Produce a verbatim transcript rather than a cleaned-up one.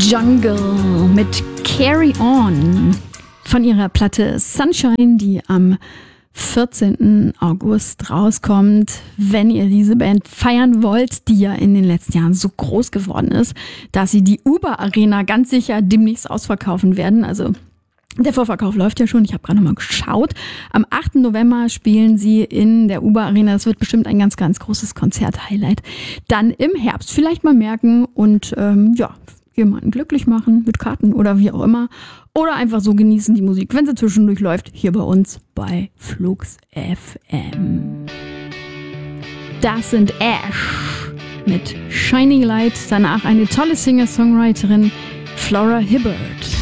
Jungle mit Carry On von ihrer Platte Sunshine, die am vierzehnten August rauskommt. Wenn ihr diese Band feiern wollt, die ja in den letzten Jahren so groß geworden ist, dass sie die Uber Arena ganz sicher demnächst ausverkaufen werden. Also der Vorverkauf läuft ja schon, ich habe gerade noch mal geschaut. Am achten November spielen sie in der Uber Arena. Das wird bestimmt ein ganz, ganz großes Konzert-Highlight. Dann im Herbst vielleicht mal merken und ähm, ja, jemanden glücklich machen mit Karten oder wie auch immer. Oder einfach so genießen die Musik, wenn sie zwischendurch läuft, hier bei uns bei Flux F M. Das sind Ash mit Shining Light. Danach eine tolle Singer-Songwriterin, Flora Hibbert.